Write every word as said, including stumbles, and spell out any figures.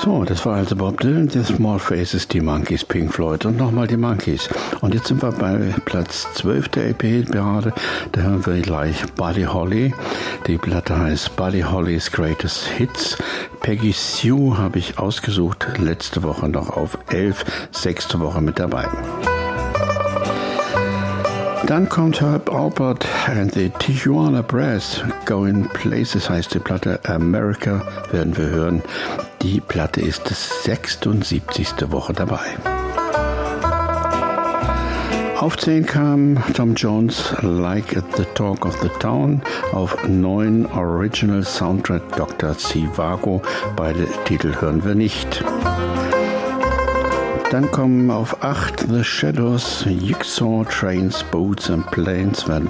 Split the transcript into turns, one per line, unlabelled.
So, das war also Bob Dylan, The Small Faces, die Monkees, Pink Floyd und nochmal die Monkees. Und jetzt sind wir bei Platz zwölf der E P-Parade. Da hören wir gleich Buddy Holly. Die Platte heißt Buddy Holly's Greatest Hits. Peggy Sue habe ich ausgesucht, letzte Woche noch auf elf, sechste Woche mit dabei. Dann kommt Herb Alpert and the Tijuana Brass. Going Places heißt die Platte. America werden wir hören. Die Platte ist das sechsundsiebzigste Woche dabei. Auf zehn kam Tom Jones, Like at the Talk of the Town. Auf neun Original Soundtrack Doktor Zhivago. Beide Titel hören wir nicht. Dann kommen auf acht The Shadows, Jigsaw, Trains, Boats and Planes werden